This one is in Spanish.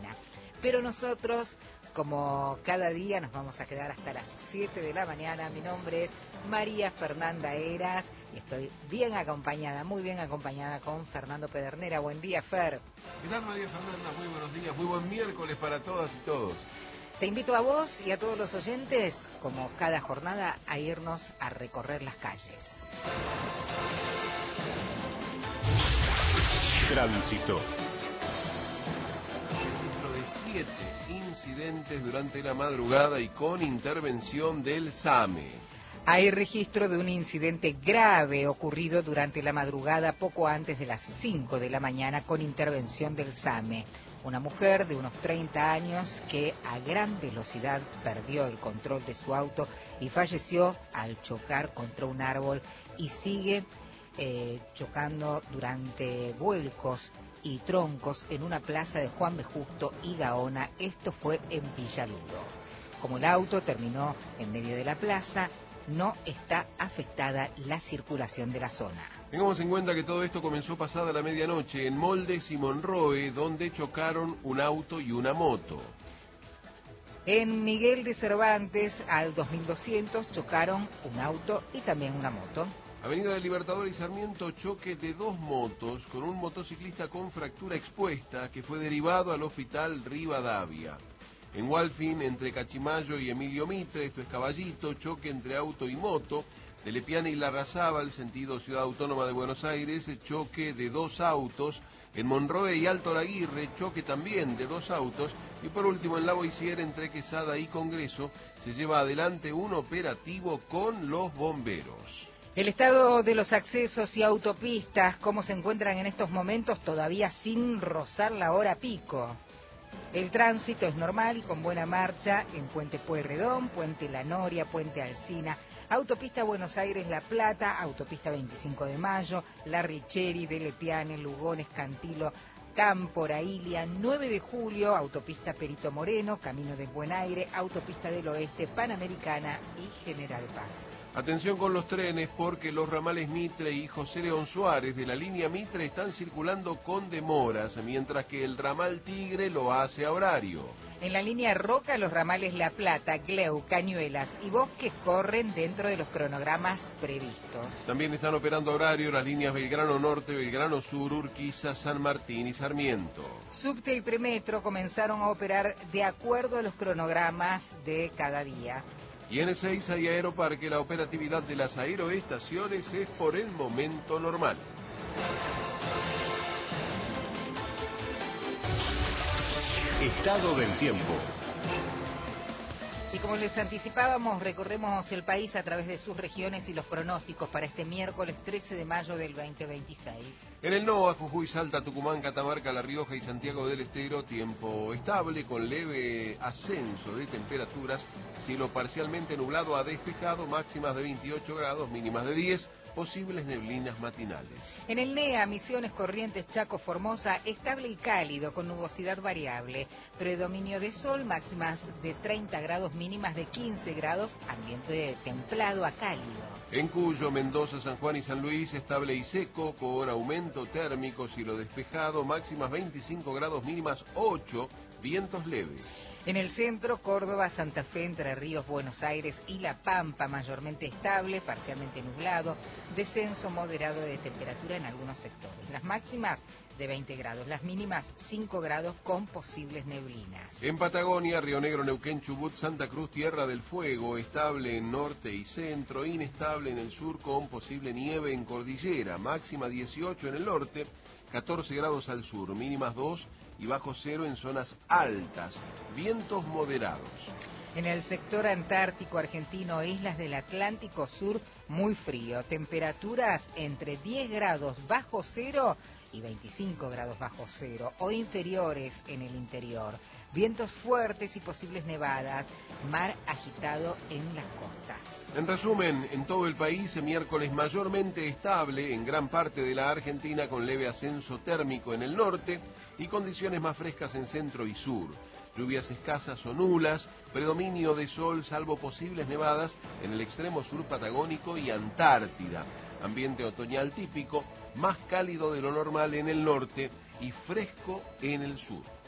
Argentina. Pero nosotros, como cada día, nos vamos a quedar hasta las 7 de la mañana. Mi nombre es María Fernanda Heras y estoy bien acompañada, muy bien acompañada con Fernando Pedernera. Buen día, Fer. ¿Qué tal, María Fernanda? Muy buenos días, muy buen miércoles para todas y todos. Te invito a vos y a todos los oyentes, como cada jornada, a irnos a recorrer las calles. Tránsito. Registro de 7 incidentes durante la madrugada y con intervención del SAME. Hay registro de un incidente grave ocurrido durante la madrugada poco antes de las 5 de la mañana con intervención del SAME. Una mujer de unos 30 años que a gran velocidad perdió el control de su auto y falleció al chocar contra un árbol y sigue chocando durante vuelcos y troncos en una plaza de Juan B. Justo y Gaona. Esto fue en Villaludo. Como el auto terminó en medio de la plaza, no está afectada la circulación de la zona. Tengamos en cuenta que todo esto comenzó pasada la medianoche en Moldes y Monroe, donde chocaron un auto y una moto. En Miguel de Cervantes, al 2200, chocaron un auto y también una moto. Avenida del Libertador y Sarmiento, choque de 2 motos con un motociclista con fractura expuesta que fue derivado al hospital Rivadavia. En Walfin, entre Cachimayo y Emilio Mitre, esto es Caballito, choque entre auto y moto. De Lepiana y Larrazábal, sentido Ciudad Autónoma de Buenos Aires, choque de 2 autos. En Monroe y Alto Laguirre, choque también de 2 autos. Y por último, en La Boissière, entre Quesada y Congreso, se lleva adelante un operativo con los bomberos. El estado de los accesos y autopistas, ¿cómo se encuentran en estos momentos todavía sin rozar la hora pico? El tránsito es normal y con buena marcha en Puente Pueyrredón, Puente La Noria, Puente Alsina, Autopista Buenos Aires-La Plata, Autopista 25 de Mayo, La Richeri, de Lepiane, Lugones, Cantilo, Cámpora, Ilia, 9 de Julio, Autopista Perito Moreno, Camino del Buen Aire, Autopista del Oeste, Panamericana y General Paz. Atención con los trenes porque los ramales Mitre y José León Suárez de la línea Mitre están circulando con demoras, mientras que el ramal Tigre lo hace a horario. En la línea Roca, los ramales La Plata, Gleu, Cañuelas y Bosques corren dentro de los cronogramas previstos. También están operando a horario las líneas Belgrano Norte, Belgrano Sur, Urquiza, San Martín y Sarmiento. Subte y Premetro comenzaron a operar de acuerdo a los cronogramas de cada día. Y en Ezeiza y Aeroparque la operatividad de las aeroestaciones es por el momento normal. Estado del tiempo. Y como les anticipábamos, recorremos el país a través de sus regiones y los pronósticos para este miércoles 13 de mayo del 2026. En el NOA, Jujuy, Salta, Tucumán, Catamarca, La Rioja y Santiago del Estero, tiempo estable con leve ascenso de temperaturas, cielo parcialmente nublado a despejado, máximas de 28 grados, mínimas de 10, posibles neblinas matinales. En el NEA, Misiones, Corrientes, Chaco, Formosa, estable y cálido con nubosidad variable, predominio de sol, máximas de 30 grados, mínimas de 15 grados, ambiente templado a cálido. En Cuyo, Mendoza, San Juan y San Luis, estable y seco, con aumento térmico, cielo despejado, máximas 25 grados, mínimas 8, vientos leves. En el centro, Córdoba, Santa Fe, Entre Ríos, Buenos Aires y La Pampa, mayormente estable, parcialmente nublado, descenso moderado de temperatura en algunos sectores. Las máximas de 20 grados, las mínimas 5 grados con posibles neblinas. En Patagonia, Río Negro, Neuquén, Chubut, Santa Cruz, Tierra del Fuego, estable en norte y centro, inestable en el sur con posible nieve en cordillera, máxima 18 en el norte, 14 grados al sur, mínimas 2 y bajo cero en zonas altas, vientos moderados. En el sector antártico argentino, islas del Atlántico Sur, muy frío, temperaturas entre 10 grados bajo cero y 25 grados bajo cero o inferiores en el interior. Vientos fuertes y posibles nevadas, mar agitado en las costas. En resumen, en todo el país, miércoles mayormente estable en gran parte de la Argentina con leve ascenso térmico en el norte y condiciones más frescas en centro y sur. Lluvias escasas o nulas, predominio de sol salvo posibles nevadas en el extremo sur patagónico y Antártida. Ambiente otoñal típico, más cálido de lo normal en el norte y fresco en el sur.